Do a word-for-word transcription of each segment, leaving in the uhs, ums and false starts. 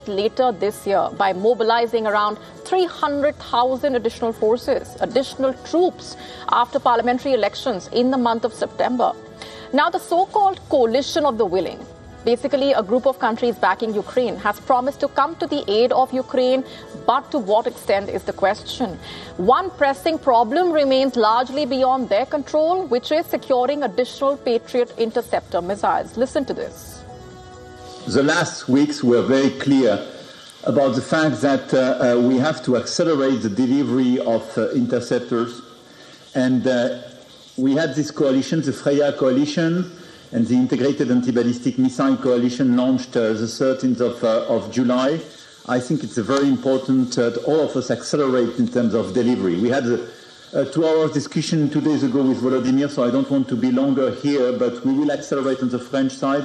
later this year by mobilizing around three hundred thousand additional forces, additional troops after parliamentary elections in the month of September. Now, the so-called coalition of the willing, basically a group of countries backing Ukraine, has promised to come to the aid of Ukraine, but to what extent is the question. One pressing problem remains largely beyond their control, which is securing additional Patriot interceptor missiles. Listen to this. The last weeks were very clear about the fact that uh, uh, we have to accelerate the delivery of uh, interceptors. And uh, we had this coalition, the Freya coalition, and the Integrated Anti-Ballistic Missile Coalition launched uh, the thirteenth of, uh, of July. I think it's very important uh, that all of us accelerate in terms of delivery. We had a, a two-hour discussion two days ago with Volodymyr, so I don't want to be longer here, but we will accelerate on the French side.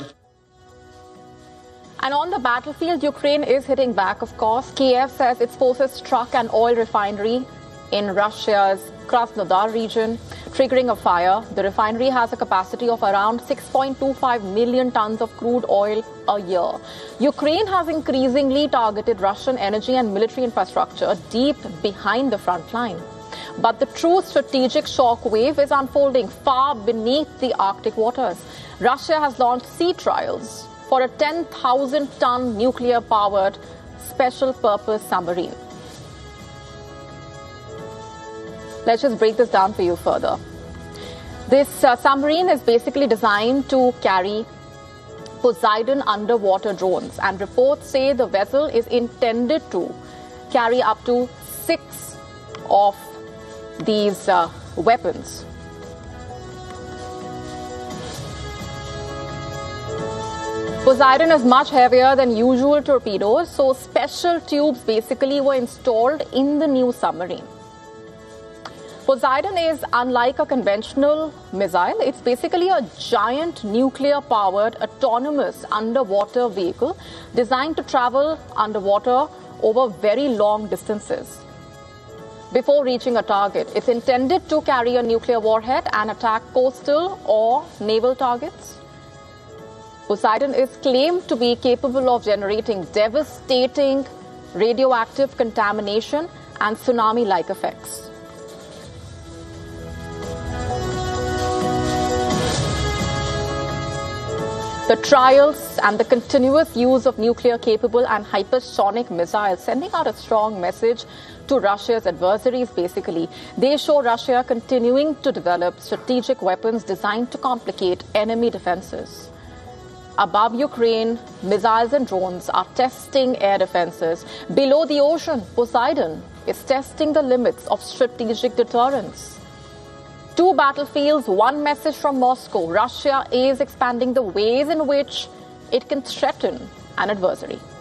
And on the battlefield, Ukraine is hitting back, of course. Kiev says its forces struck an oil refinery in Russia's Krasnodar region, triggering a fire. The refinery has a capacity of around six point two five million tons of crude oil a year. Ukraine has increasingly targeted Russian energy and military infrastructure deep behind the front line. But the true strategic shockwave is unfolding far beneath the Arctic waters. Russia has launched sea trials for a ten thousand ton nuclear-powered special-purpose submarine. Let's just break this down for you further. This uh, submarine is basically designed to carry Poseidon underwater drones, and reports say the vessel is intended to carry up to six of these uh, weapons. Poseidon is much heavier than usual torpedoes, so special tubes basically were installed in the new submarine. Poseidon is unlike a conventional missile. It's basically a giant nuclear-powered autonomous underwater vehicle designed to travel underwater over very long distances. Before reaching a target, it's intended to carry a nuclear warhead and attack coastal or naval targets. Poseidon is claimed to be capable of generating devastating radioactive contamination and tsunami-like effects. The trials and the continuous use of nuclear-capable and hypersonic missiles sending out a strong message to Russia's adversaries, basically. They show Russia continuing to develop strategic weapons designed to complicate enemy defenses. Above Ukraine, missiles and drones are testing air defenses. Below the ocean, Poseidon is testing the limits of strategic deterrence. Two battlefields, one message from Moscow. Russia is expanding the ways in which it can threaten an adversary.